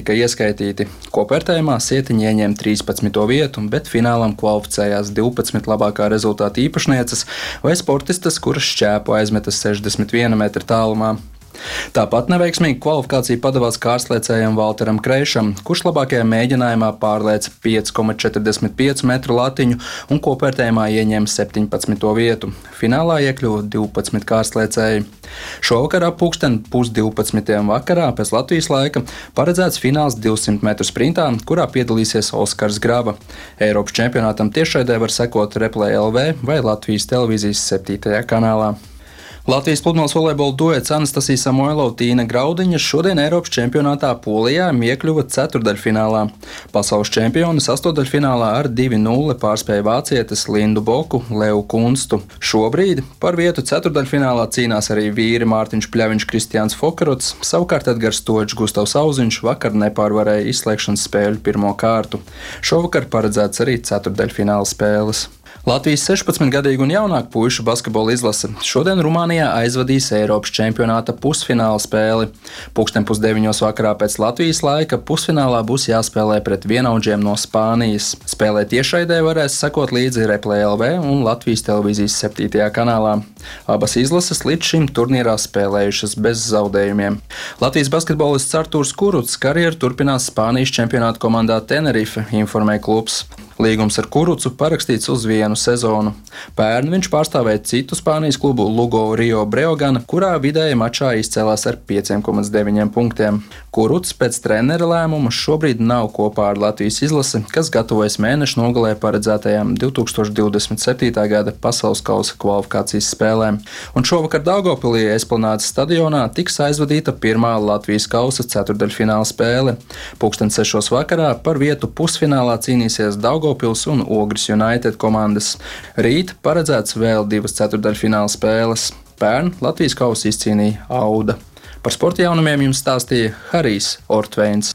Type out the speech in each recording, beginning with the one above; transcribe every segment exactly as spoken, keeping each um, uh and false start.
tika ieskaitīti. Kopvērtējumā Sietiņa ieņēma trīspadsmito vietu, bet finālam kvalificējās divpadsmit labākā rezultāta īpašnieces vai sportistas, kuras šķēpu aizmetas sešdesmit viena metra tālumā. Tāpat neveiksmīgi kvalifikācija padavās kārslēcējam Valteram Kreišam, kurš labākajā mēģinājumā pārlēca pieci komats četrdesmit pieci metru latiņu un kopvērtējumā ieņēma septiņpadsmito vietu. Finālā iekļuva divpadsmit kārslēcēji. Šovakar ap pulksten pusdivpadsmitiem vakarā pēc Latvijas laika paredzēts fināls divsimt metru sprintā, kurā piedalīsies Oskars Grava. Eiropas čempionātam tiešraidē var sekot Replay L V vai Latvijas televīzijas septītajā kanālā. Latvijas pludmales volejbola duets Anastasija Samoilova, Tīna Graudiņa šodien Eiropas čempionātā Polijā iekļuva ceturdaļfinālā. Pasaules čempioni astotdaļfinālā ar divi nulle pārspēja vācietes Lindu Boku, Levu Kunstu. Šobrīd par vietu ceturdaļfinālā cīnās arī vīri Mārtiņš Pļaviņš, Kristiāns Fokarots, savukārt Edgars Toģis, Gustavs Auziņš vakar nepārvarēja izslēgšanas spēļu pirmo kārtu. Šovakar paredzēts arī ceturdaļfināla spēles. Latvijas sešpadsmitgadīgu un jaunāku puišu basketbola izlase šodien Rumānijā aizvadīs Eiropas čempionāta pusfināla spēli. Pulksten pusdeviņos vakarā pēc Latvijas laika pusfinālā būs jāspēlē pret vienaudžiem no Spānijas. Spēlē tiešraidē varēs sekot līdzi Replay L V un Latvijas televīzijas septītajā kanālā. Abas izlases līdz šim turnīrā spēlējušas bez zaudējumiem. Latvijas basketbolists Artūrs Kurucs karjeru turpinās Spānijas čempionāta komandā Tenerife, informē klubs. Līgums ar Kurucu parakstīts uz vienu sezonu. Pērn viņš pārstāvēja citu Spānijas klubu Lugo Rio Breogana, kurā vidēji mačā izcēlās ar pieci komats deviņi punktiem. Kurucs pēc trenera lēmuma šobrīd nav kopā ar Latvijas izlasi, kas gatavojas mēneša nogalē paredzētajām divi tūkstoši divdesmit septītā gada pasaules kausa kvalifikācijas spēlēm. Un šovakar Daugavpilī Esplanādes stadionā tiks aizvadīta pirmā Latvijas kausa ceturdaļfināla spēle. Pulksten sešos vakarā par vietu pusfinālā cīnīsies Daugavpils un Ogres United komandas. Rīt paredzēts vēl divas ceturdaļfināla spēles. Pērn Latvijas kausu izcīnīja Auda. Par sporta jaunumiem jums stāstīja Harijs Ortveins.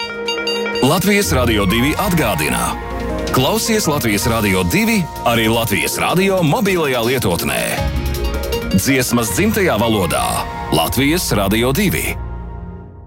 Latvijas Radio divi atgādina. Klausies Latvijas Radio divi arī Latvijas radio mobilajā lietotnē. Dziesmas dzimtajā valodā Latvijas Radio divi.